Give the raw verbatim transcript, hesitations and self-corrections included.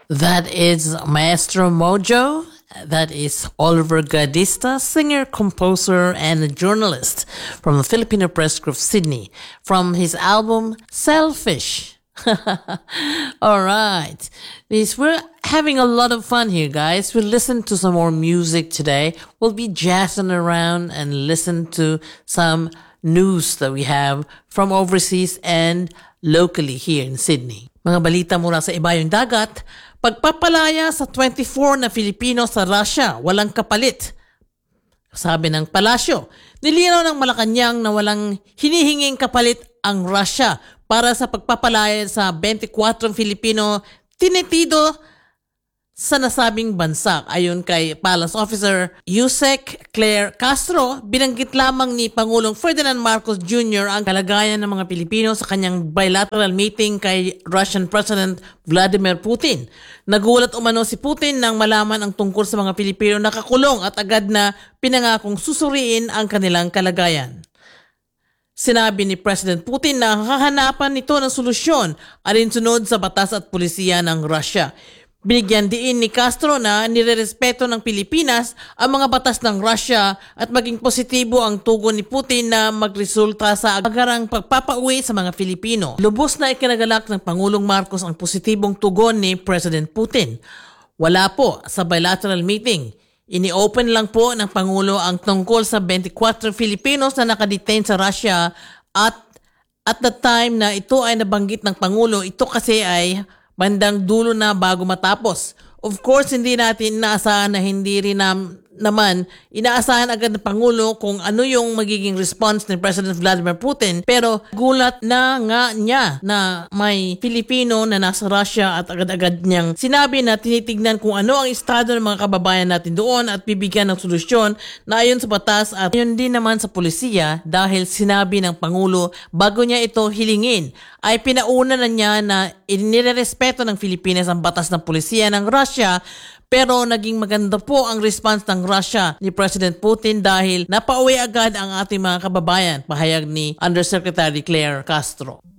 That is Maestro Mojo. That is Oliver Gadista, singer, composer, and a journalist from the Filipino Press Group, Sydney, from his album Selfish. All right. This, we're having a lot of fun here, guys. We'll listen to some more music today. We'll be jazzing around and listen to some news that we have from overseas and locally here in Sydney. Mga balita mula sa ibayong dagat, pagpapalaya sa twenty-four na Filipino sa Russia, walang kapalit. Sabi ng palasyo, nilinaw ng Malacanang na walang hinihinging kapalit ang Russia para sa pagpapalaya sa twenty-four Filipino tinitido sa nasabing bansa. Ayon kay Palace Officer Yusek Claire Castro, binanggit lamang ni Pangulong Ferdinand Marcos Junior ang kalagayan ng mga Pilipino sa kanyang bilateral meeting kay Russian President Vladimir Putin. Nagulat umano si Putin nang malaman ang tungkol sa mga Pilipino nakakulong at agad na pinangakong susuriin ang kanilang kalagayan. Sinabi ni President Putin na hahanapan nito ng solusyon alinsunod sa batas at pulisiya ng Russia. Binigyan diin ni Castro na nirerespeto ng Pilipinas ang mga batas ng Russia at maging positibo ang tugon ni Putin na magresulta sa agarang pagpapauwi sa mga Filipino. Lubos na ikinagalak ng Pangulong Marcos ang positibong tugon ni President Putin. Wala po sa bilateral meeting. Ini-open lang po ng Pangulo ang tungkol sa twenty-four Filipinos na nakadetain sa Russia at at the time na ito ay nabanggit ng Pangulo, ito kasi ay bandang dulo na bago matapos. Of course, hindi natin inaasahan na hindi rin na, naman inaasahan agad ng Pangulo kung ano yung magiging response ni President Vladimir Putin. Pero gulat na nga niya na may Filipino na nasa Russia at agad-agad niyang sinabi na tinitignan kung ano ang estado ng mga kababayan natin doon at bibigyan ng solusyon na ayon sa batas at ayon din naman sa pulisiya dahil sinabi ng Pangulo bago niya ito hilingin ay pinauna na niya na inirerespeto ng Pilipinas ang batas ng pulisiya ng Russia. Pero naging maganda po ang response ng Russia ni President Putin dahil napauwi agad ang ating mga kababayan, pahayag ni Undersecretary Claire Castro.